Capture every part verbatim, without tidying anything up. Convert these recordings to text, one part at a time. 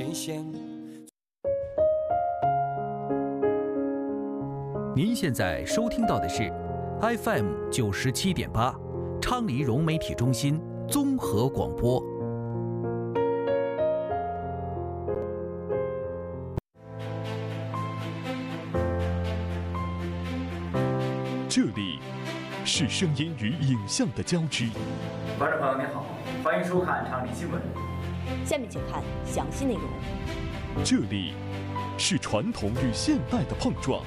前线。 您现在收听到的是 F M 九十七点八，昌黎融媒体中心综合广播。 这里是声音与影像的交织。 观众朋友您好，欢迎收看昌黎新闻。 下面请看详细内容。 这里是传统与现代的碰撞。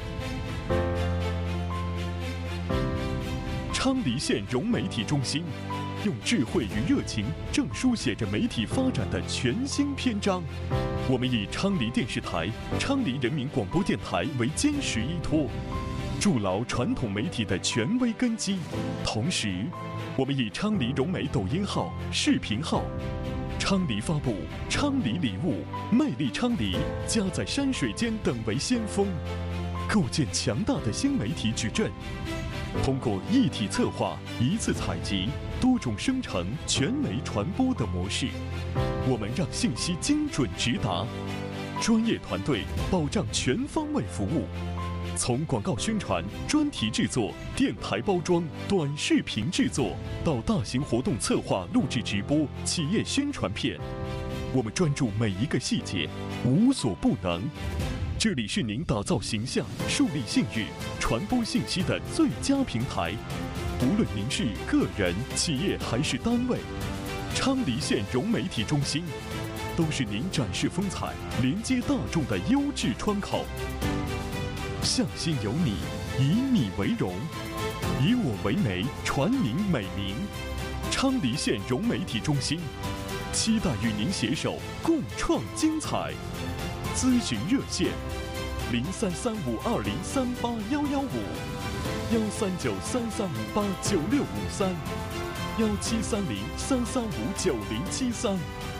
昌黎县融媒体中心用智慧与热情，正书写着媒体发展的全新篇章。我们以昌黎电视台、昌黎人民广播电台为坚实依托，筑牢传统媒体的权威根基。同时，我们以昌黎融媒抖音号、视频号、昌黎发布、昌黎礼物、魅力昌黎、家在山水间等为先锋，构建强大的新媒体矩阵。通过一体策划、一次采集、多种生成、全媒传播的模式，我们让信息精准直达，专业团队保障全方位服务。从广告宣传、专题制作、电台包装、短视频制作，到大型活动策划、录制直播、企业宣传片，我们专注每一个细节，无所不能。这里是您打造形象、树立信誉、传播信息的最佳平台。无论您是个人、企业还是单位，昌黎县融媒体中心都是您展示风采、连接大众的优质窗口。向心有你，以你为荣，以我为媒，传您美名。昌黎县融媒体中心，期待与您携手共创精彩。咨询热线：零三三五二零三八幺幺五，幺三九三三五八九六五三，幺七三零三三五九零七三。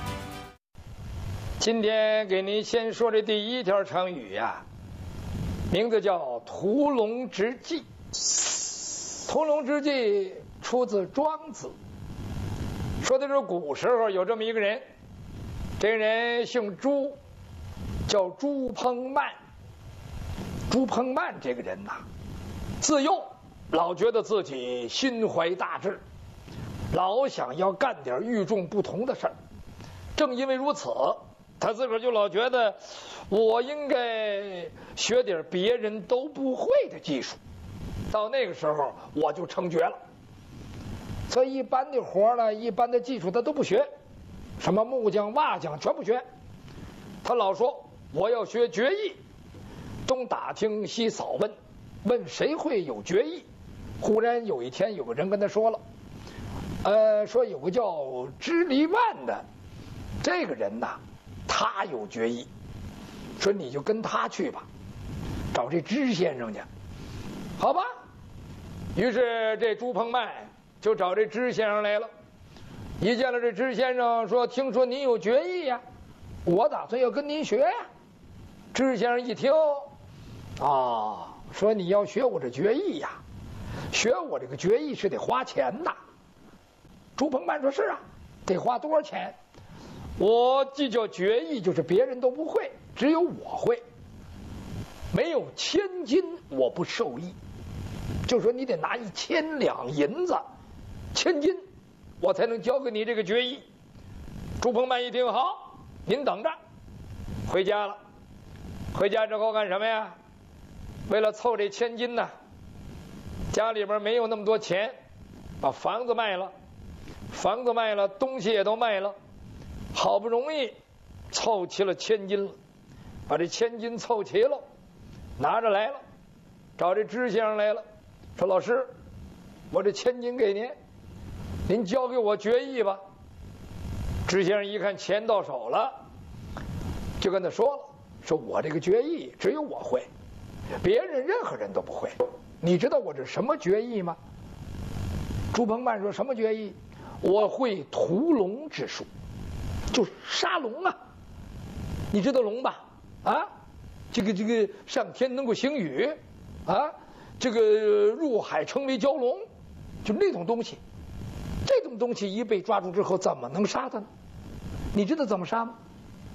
今天给您先说这第一条成语呀、啊。名字叫屠龙之计。屠龙之计出自庄子，说的是古时候有这么一个人，这个人姓朱，叫朱烹曼。朱烹曼这个人呐、啊，自幼老觉得自己心怀大志，老想要干点与众不同的事儿。正因为如此，他自个儿就老觉得我应该学点别人都不会的技术，到那个时候我就成绝了。所以一般的活呢，一般的技术他都不学，什么木匠、瓦匠全不学。他老说我要学绝艺，东打听西扫问，问谁会有绝艺。忽然有一天有个人跟他说了，呃，说有个叫支离万的这个人呐，他有绝艺，说你就跟他去吧，找这支先生去，好吧？于是这朱烹曼就找这支先生来了。一见了这支先生，说：“听说您有绝艺呀，我打算要跟您学呀。”支先生一听，啊，说你要学我这绝艺呀，学我这个绝艺是得花钱的。朱烹曼说：“是啊，得花多少钱？”我既叫绝艺，就是别人都不会，只有我会。没有千金，我不受益。就说你得拿一千两银子，千金，我才能教给你这个绝艺。朱烹曼一听，好，您等着。回家了。回家之后干什么呀？为了凑这千金呢，家里边没有那么多钱，把房子卖了，房子卖了，东西也都卖了。好不容易凑齐了千金了，把这千金凑齐了，拿着来了，找这支先生来了，说：“老师，我这千金给您，您教给我绝艺吧。”支先生一看钱到手了，就跟他说了：“说我这个绝艺只有我会，别人任何人都不会。你知道我这什么绝艺吗？”朱烹曼说：“什么绝艺？我会屠龙之术。”就是杀龙啊，你知道龙吧？啊，这个这个上天能够行雨，啊，这个入海成为蛟龙，就那种东西。这种东西一被抓住之后，怎么能杀它呢？你知道怎么杀吗？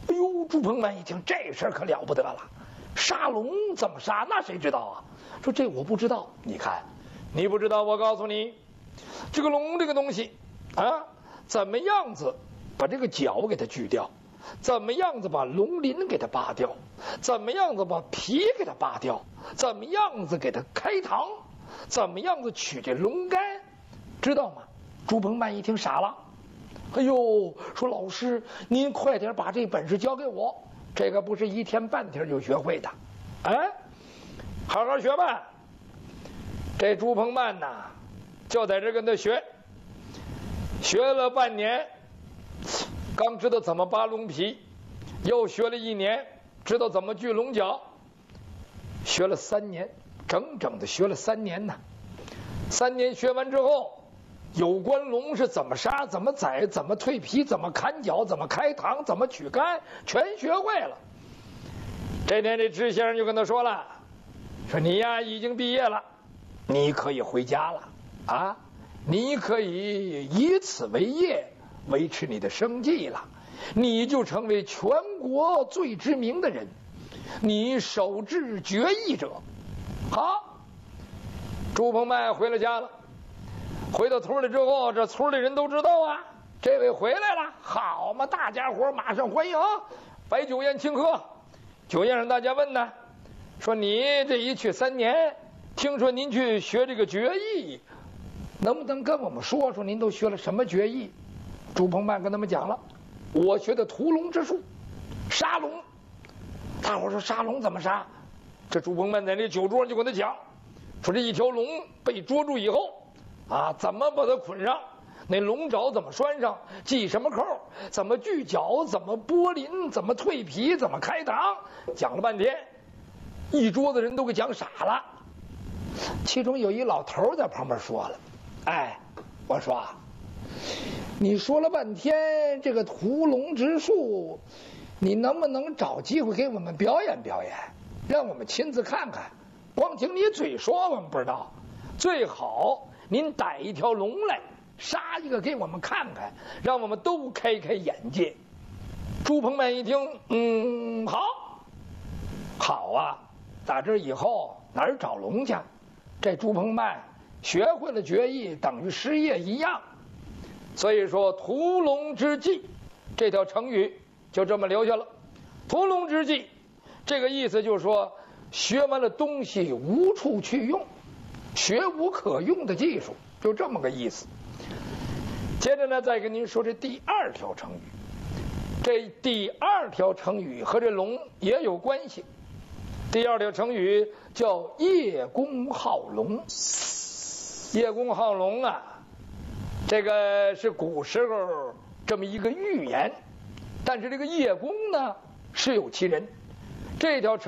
哎呦，朱鹏满一听这事儿可了不得了，杀龙怎么杀？那谁知道啊？说这我不知道。你看，你不知道，我告诉你，这个龙这个东西啊，怎么样子把这个角给它锯掉，怎么样子把龙鳞给它扒掉，怎么样子把皮给它扒掉，怎么样子给它开膛，怎么样子取这龙肝，知道吗？朱鹏满一听傻了，哎呦，说老师您快点把这本事教给我，这个不是一天半天就学会的，哎，好好学吧。这朱鹏满呐，就在这跟他学，学了半年，刚知道怎么扒龙皮，又学了一年，知道怎么锯龙角，学了三年，整整的学了三年呢。三年学完之后，有关龙是怎么杀、怎么宰、怎么蜕皮、怎么砍角、怎么开膛、怎么取肝，全学会了。这天，这知先生就跟他说了：“说你呀，已经毕业了，你可以回家了啊，你可以以此为业，维持你的生计了，你就成为全国最知名的人，你手治绝艺者。”好，朱鹏满回了家了。回到村里之后，这村里人都知道啊，这位回来了，好嘛，大家伙马上欢迎，摆酒宴庆贺。酒宴上大家问呢，说你这一去三年，听说您去学这个绝艺，能不能跟我们说说您都学了什么绝艺？朱鹏满跟他们讲了，我学的屠龙之术，杀龙。大伙说杀龙怎么杀？这朱鹏满在这酒桌上就跟他讲，说这一条龙被捉住以后啊，怎么把它捆上？那龙爪怎么拴上？系什么扣？怎么锯角？怎么剥鳞？怎么蜕皮？怎么开膛？讲了半天，一桌子人都给讲傻了。其中有一老头在旁边说了：“哎，我说，你说了半天这个屠龙之术，你能不能找机会给我们表演表演，让我们亲自看看？光听你嘴说我们不知道，最好您逮一条龙来，杀一个给我们看看，让我们都开开眼界。”朱鹏满一听，嗯，好，好啊，打这以后哪儿找龙去？这朱鹏满学会了绝艺，等于失业一样。所以说屠龙之计这条成语就这么留下了。屠龙之计这个意思就是说，学完了东西无处去用，学无可用的技术，就这么个意思。接着呢，再跟您说这第二条成语。这第二条成语和这龙也有关系。第二条成语叫叶公好龙。叶公好龙啊，这个是古时候这么一个寓言，但是这个叶公呢是有其人。这条成